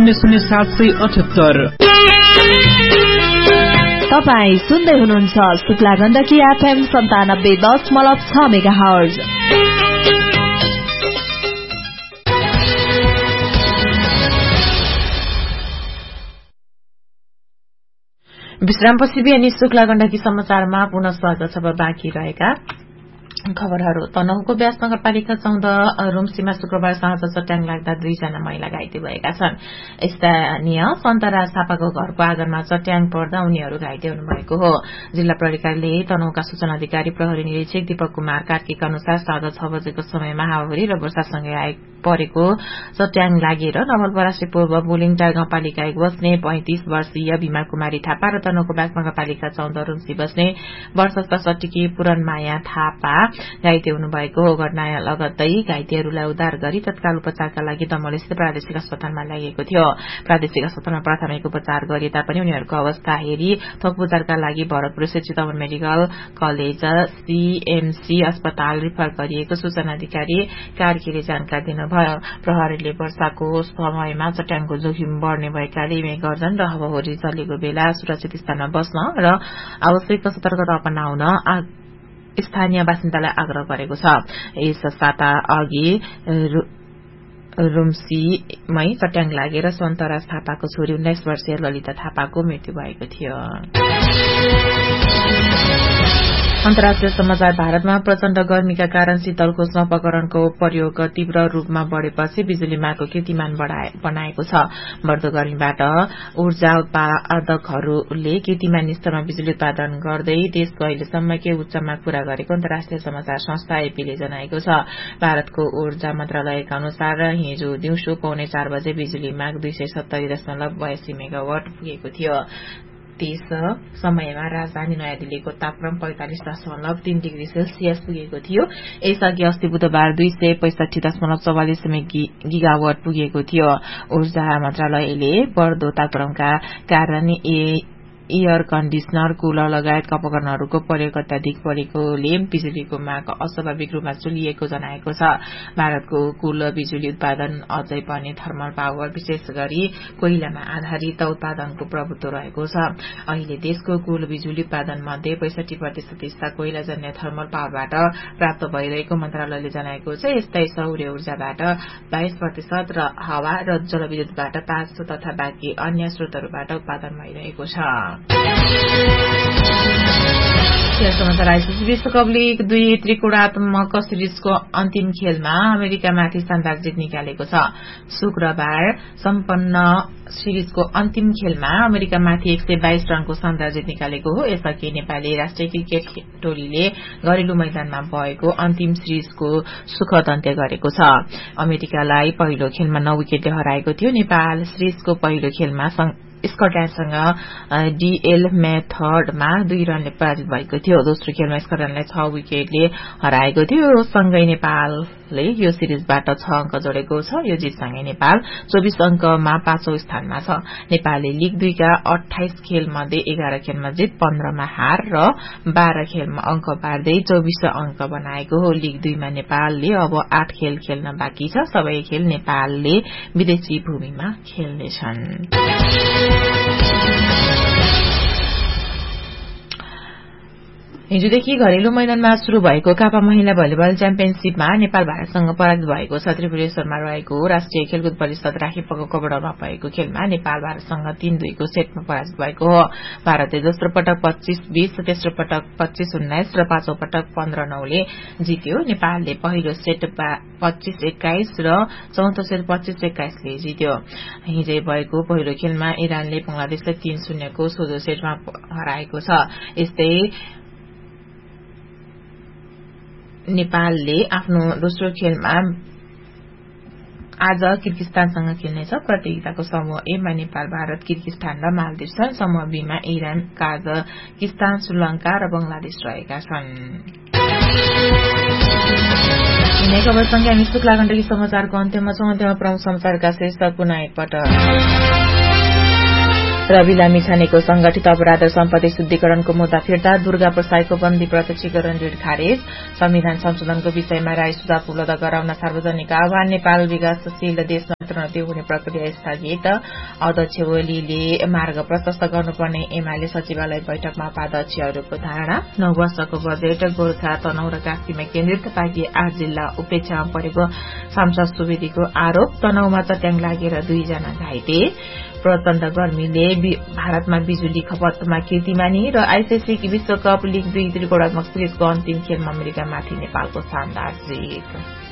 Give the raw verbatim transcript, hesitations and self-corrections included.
शून्य शून्य सात सय अठहत्तर। तपाई सुन्दै हुनुहुन्छ शुक्ला गण्डकी एफएम सन्तानब्बे दशमलव छ मेगाहर्ज। विश्रामपछि बिहानी शुक्ला गण्डकी समाचारमा पुनः स्वागत छ। बाँकी रहेका खबरहरू। तनहुको व्यास नगरपालिका चौध रुम्सीमा शुक्रबार साँझ चट्याङ लाग्दा दुईजना महिला घाइते भएका छन्। स्थानीय सन्तराज थापाको घरको आँगनमा चट्याङ पर्दा उनीहरू घाइते हुनुभएको हो। जिल्ला प्रहरी कार्यालय तनहुका सूचना अधिकारी प्रहरी निरीक्षक दीपक कुमार कार्कीका अनुसार साँझ छ बजेको समयमा हावाहुरी र वर्षासँगै आए परेको चट्याङ लागेर नवलपरासी पूर्व बोलिङटार गाउँपालिका एक बस्ने पैंतिस वर्षीय भीमा कुमारी थापा र तनहुको व्यास नगरपालिका चौध रुम्सी बस्ने वर्ष सठसठी पूरणमाया थापा घाइते हुनुभएको हो। घटना लगत्तै घाइतेहरूलाई उद्धार गरी तत्काल उपचारका लागि दमोलस्थित प्रादेशिक अस्पतालमा ल्याइएको थियो। प्रादेशिक अस्पतालमा प्राथमिक उपचार गरे तापनि उनीहरूको अवस्था हेरी थप उपचारका लागि भरतपुर स्थित चितवन मेडिकल कलेज सीएमसी अस्पताल रिफर गरिएको सूचना अधिकारी कार्कीले जानकारी दिनुभयो। प्रहरीले वर्षाको समयमा चट्याङको जोखिम बढ़ने भएकाले मेघ गर्जन र हावाहुरी चलेको बेला सुरक्षित स्थानमा बस्न र आवश्यक सतर्कता अपनाउन स्थानीय बासिन्दालाई आग्रह गरेको छ। यस साता अघि रुम्सीमै चट्याङ लागेर सन्तराज थापाको छोरी उन्नाइस वर्षीय ललिता थापाको मृत्यु भएको थियो। अन्तर्राष्ट्रिय समाचार। भारतमा प्रचण्ड गर्मीका कारण शीतल खोज्न उपकरणको प्रयोग तीव्र रूपमा बढ़ेपछि बिजुली मागको कीर्तिमान बनाएको छ। बढ्दो गर्मीबाट ऊर्जा उत्पादकहरूले कीर्तिमान स्तरमा बिजुली उत्पादन गर्दै देशको अहिलेसम्मकै उच्च माग पूरा गरेको अन्तर्राष्ट्रिय समाचार संस्था एपीले जनाएको छ। भारतको ऊर्जा मन्त्रालयका अनुसार हिजो दिउँसो पौने चार बजे बिजुली माग दुई सय सत्तरी दशमलव बयासी मेगावाट पुगेको थियो। त्यस समयमा राजधानी नयाँ दिल्लीको तापक्रम पैंतालिस दशमलव तीन डिग्री सेल्सियस पुगेको थियो। यसअघि अस्ति बुधबार दुई सय पैंसठी दशमलव चौवालिस गिगावाट पुगेको थियो। ऊर्जा मन्त्रालयले बढ़दो तापक्रमका कारण एयर कण्डिसनर कुलर लगायतका उपकरणहरूको प्रयोग अत्याधिक बढ़ेकोले बिजुलीको माग अस्वाभाविक रूपमा चुलिएको जनाएको छ। भारतको कुल बिजुली उत्पादन अझै पनि थर्मल पावर विशेष गरी कोइलामा आधारित उत्पादनको प्रभुत्व रहेको छ। अहिले देशको कुल बिजुली उत्पादन मध्ये पैंसठी प्रतिशत हिस्सा कोइलाजन्य थर्मल पावरबाट प्राप्त भइरहेको मन्त्रालयले जनाएको छ। यस्तै सौर्य ऊर्जाबाट बाइस प्रतिशत र हावा र जलविद्युतबाट पाँच तथा बाँकी अन्य स्रोतहरूबाट उत्पादन भइरहेको छ। समाचार आइसिसी विश्वकप लीग दुई त्रिकोणात्मक सिरिजको अन्तिम खेलमा अमेरिकामाथि शानदार जित निकालेको छ। शुक्रबार सम्पन्न सिरिजको अन्तिम खेलमा अमेरिकामाथि एक सय बाइस रनको शानदार जित निकालेको हो। यसअघि नेपाली राष्ट्रिय क्रिकेट टोलीले घरेलु मैदानमा भएको अन्तिम सिरिजको सुखद अन्त्य गरेको छ। अमेरिकालाई पहिलो खेलमा नौ विकेटले हराएको थियो। नेपाल सिरिजको पहिलो खेलमा स्कटल्याण्डसँग डीएल मेथडमा दुई रनले पराजित भएको थियो। दोस्रो खेलमा स्कटल्याण्डलाई छ विकेटले हराएको थियो। सँगै नेपालले यो सिरिजबाट छ अंक जोडेको छ। यो जितसँगै नेपाल चौबिस अंकमा पाँचौं स्थानमा छ। नेपालले लीग दुईका अठाइस खेल मध्ये एघार खेलमा जित, पन्ध्रमा हार र बाह्र खेलमा अंक पार्दै चौबिस अंक बनाएको हो। लीग दुईमा नेपालले अब आठ खेल खेल्न बाँकी छ। सबै खेल नेपालले विदेशी भूमिमा खेल्नेछन्। हिजोदेखि घरेलु मैदानमा शुरू भएको कापा महिला भलिबल च्याम्पियनशीपमा नेपाल भारतसँग पराजित भएको छ। त्रिपुरेश्वरमा रहेको राष्ट्रिय खेलकुद परिषद राखीपको कबडरमा भएको खेलमा नेपाल भारतसँग तीन दुईको सेटमा पराजित भएको हो। भारतले दोस्रो पटक पच्चीस बीस, तेस्रो पटक पच्चीस उन्नाइस र पाँचौं पटक पन्ध्र नौले जित्यो। नेपालले पहिलो सेट पच्चीस एक्काइस र चौथो सेट पच्चीस एक्काइसले जित्यो। हिजै भएको पहिलो खेलमा इरानले बंगलादेशलाई तीन शून्यको सोझो सेटमा हराएको छ। यस्तै नेपालले आफ्नो दोस्रो खेलमा आज किर्गिस्तानसँग खेल्नेछ। प्रतियोगिताको समूह ए मा नेपाल, भारत, किर्गिस्तान र मालदिव छन्। समूह बी मा इरान, काजाकिस्तान, श्रीलंका र बंगलादेश रहेका छन्। यिनै खबरसँगै हामी शुक्ला गण्डकी समाचारको अन्त्यमा छौं। अन्त्यमा प्रमुख समाचारका शीर्षक पुनः एकपटक। रवि लामी छानेको संगठित अपराध र सम्पत्ति शुद्धिकरणको मुद्दा फिर्ता, दुर्गा प्रसाईको बन्दी प्रत्यक्षीकरण ऋण खारेज, संविधान संशोधनको विषयमा राय सुझाव उपलब्ध गराउन सार्वजनिक आह्वान, नेपाल विकासशील देशमा नदिए हुने प्रक्रिया स्थगित। अध्यक्ष ओलीले मार्ग प्रशस्त गर्नुपर्ने एमाले सचिवालय बैठकमा उपाध्यक्षहरूको धारणा। नौ वर्षको बजेट गोर्खा तनहुँ र कास्कीमा केन्द्रित, बाँकी आठ जिल्ला उपेक्षामा परेको सांसद सुवेदीको आरोप। तनहुँमा चट्याङ लागेर दुईजना घाइते। प्रचण्ड गर्मीले भारतमा बिजुली खपतमा कीर्तिमानी र आईसीसी विश्वकप लीग दुई त्रिकोणात्मक सिरिजको अन्तिम खेलमा अमेरिकामाथि नेपालको शानदार जित।